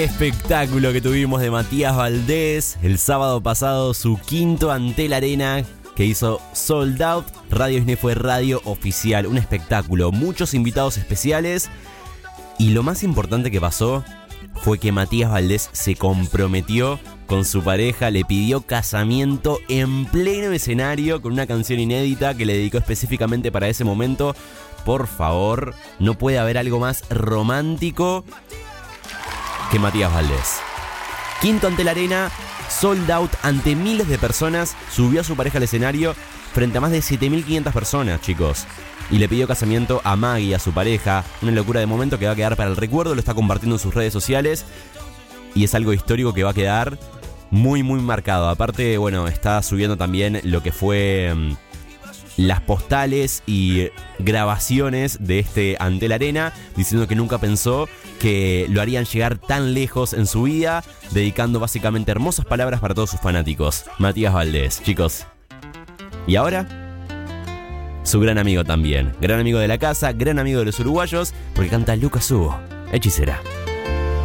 Espectáculo que tuvimos de Matías Valdés el sábado pasado, su quinto Antel Arena que hizo Sold Out. Radio Disney fue radio oficial, un espectáculo, muchos invitados especiales y lo más importante que pasó fue que Matías Valdés se comprometió con su pareja, le pidió casamiento en pleno escenario con una canción inédita que le dedicó específicamente para ese momento. Por favor, no puede haber algo más romántico que Matías Valdés. Quinto Antel Arena, sold out ante miles de personas, subió a su pareja al escenario frente a más de 7.500 personas, chicos. Y le pidió casamiento a Maggie, a su pareja. Una locura de momento que va a quedar para el recuerdo, lo está compartiendo en sus redes sociales. Y es algo histórico que va a quedar muy, muy marcado. Aparte, bueno, está subiendo también lo que fue las postales y grabaciones de este Antel Arena, diciendo que nunca pensó que lo harían llegar tan lejos en su vida, dedicando básicamente hermosas palabras para todos sus fanáticos. Matías Valdés, chicos. Y ahora, su gran amigo también, gran amigo de la casa, gran amigo de los uruguayos, porque canta Lucas Hugo, Hechicera.